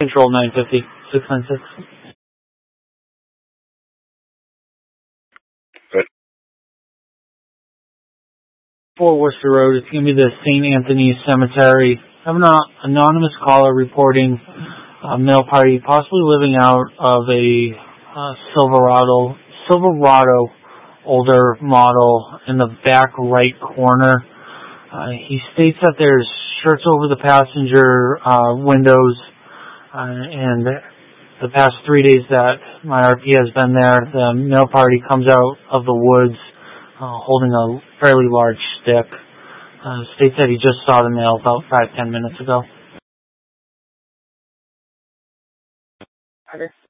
Control 950, 696. Good. 4 Worcester Road. It's going to be the St. Anthony's Cemetery. I have an anonymous caller reporting a male party possibly living out of a Silverado older model in the back right corner. He states that there's shirts over the passenger windows, and the past 3 days that my RP has been there, the male party comes out of the woods holding a fairly large stick. States that he just saw the male about 5-10 minutes ago. Carter.